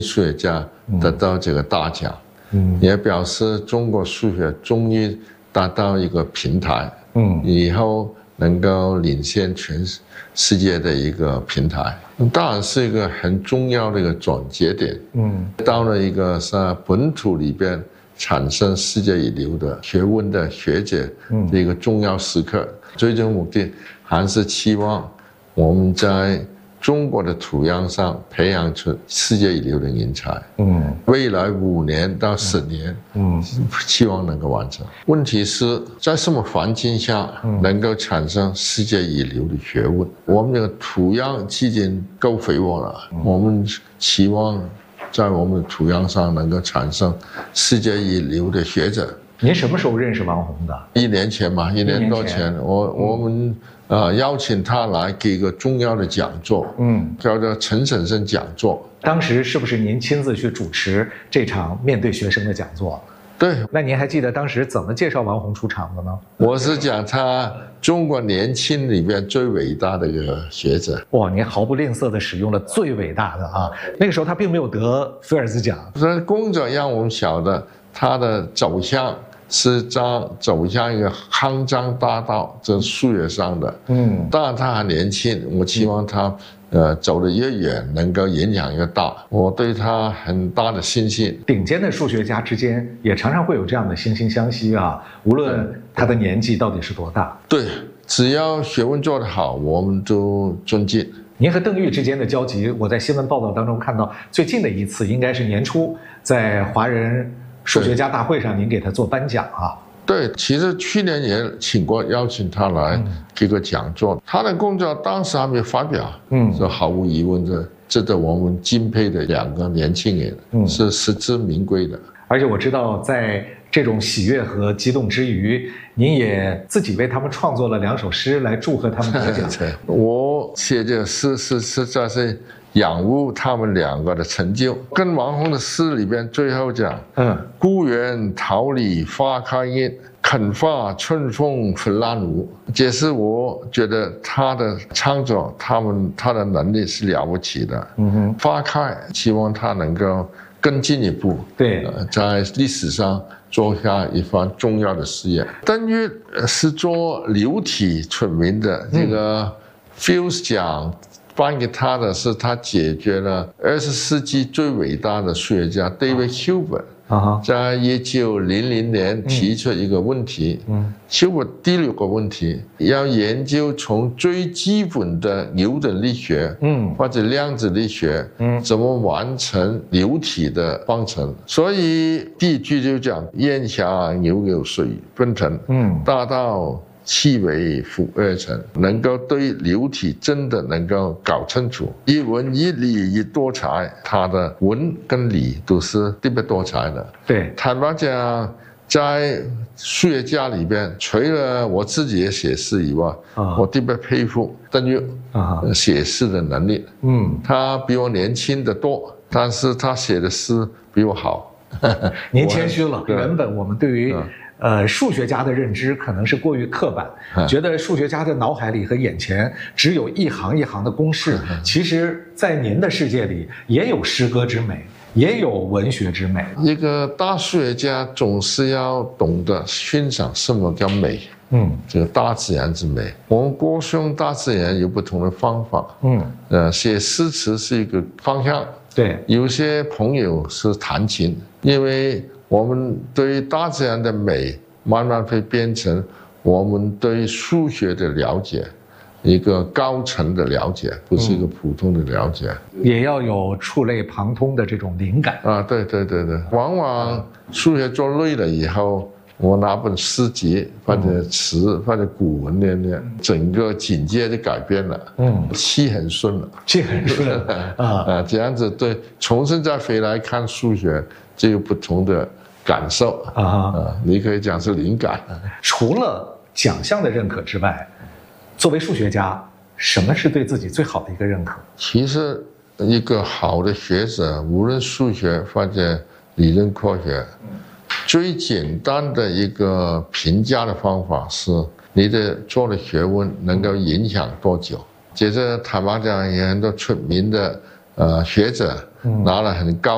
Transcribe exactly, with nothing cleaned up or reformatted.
数学家得到这个大奖，嗯，也表示中国数学终于达到一个平台，嗯，以后能够领先全世界的一个平台，当然是一个很重要的一个转折点，嗯，到了一个在本土里边产生世界一流的学问的学者的一个重要时刻，最终目的还是期望我们在中国的土壤上培养出世界一流的人才，嗯，未来五年到十年，嗯，希望能够完成。问题是在什么环境下能够产生世界一流的学问？我们这个土壤已经够肥沃了，我们期望在我们的土壤上能够产生世界一流的学者。 您什么时候认识王洪的？ 一年前嘛，一年多前，我我们呃邀请他来给一个重要的讲座，嗯，叫做陈省身讲座。 当时是不是您亲自去主持这场面对学生的讲座？ 对。 那您还记得当时怎么介绍王洪出场的呢？ 我是讲他中国年轻里边最伟大的一个学者。 哇，您毫不吝啬地使用了最伟大的啊！那个时候他并没有得菲尔兹奖。 所以工作让我们晓得他的走向是将走向一个康庄大道，这数学上的，嗯，当然他还年轻，我希望他呃走得越远，能够影响越大，我对他很大的信心。 顶尖的数学家之间也常常会有这样的惺惺相惜啊，无论他的年纪到底是多大。 对，只要学问做得好，我们都尊敬。 您和邓玉之间的交集，我在新闻报道当中看到最近的一次应该是年初在华人数学家大会上，您给他做颁奖啊？ 对，其实去年也请过邀请他来给个讲座，嗯、他的工作当时还没发表，嗯，这毫无疑问这值得我们敬佩的两个年轻人，嗯，是实至名归的。 而且我知道，在这种喜悦和激动之余，您也自己为他们创作了两首诗来祝贺他们得奖。 我写这诗是实在是仰慕他们两个的成就。跟王洪的诗里边最后讲，嗯，孤园桃李花开艳，肯发春风粉烂舞。这是我觉得他的创作，他们他的能力是了不起的。嗯哼，花开，希望他能够更进一步， 对， 呃、在历史上做下一番重要的事业。邓玉是做流体出名的，这个 Fields 奖颁给他的是他解决了二十世纪最伟大的数学家 David Hilbert。在一九零零年提出一个问题，嗯，Hilbert第六个问题，要研究从最基本的牛顿力学，嗯，或者量子力学，嗯，怎么完成流体的方程。所以第一句就讲烟霞牛有水奔腾，嗯，大到气为负二层，能够对流体真的能够搞清楚。一文一理一多才，他的文跟理都是特别多才的。 对， 坦白讲，在数学家里边，除了我自己也写诗以外，啊、我特别佩服邓玉啊写诗的能力。嗯，他比我年轻得多，但是他写的诗比我好。 您谦虚了，原本我们对于、嗯呃，数学家的认知可能是过于刻板，觉得数学家的脑海里和眼前只有一行一行的公式。其实，在您的世界里，也有诗歌之美，也有文学之美。 一个大数学家总是要懂得欣赏什么叫美，嗯，这个大自然之美。我们歌颂大自然有不同的方法，嗯，呃，写诗词是一个方向， 对， 有些朋友是弹琴，因为我们对大自然的美慢慢会变成我们对数学的了解，一个高层的了解，不是一个普通的了解， 嗯、也要有触类旁通的这种灵感啊！对对对对，往往数学做累了以后，我拿本诗集或者词或者古文念念，整个境界就改变了，嗯，气很顺了， 气很顺啊啊！这样子对，重新再回来看数学，就有不同的感受啊啊！你可以讲是灵感。 除了奖项的认可之外，作为数学家，什么是对自己最好的一个认可？ 其实，一个好的学者，无论数学或者理论科学，最简单的一个评价的方法是你的做的学问能够影响多久。接着，坦白讲，有很多出名的呃学者拿了很高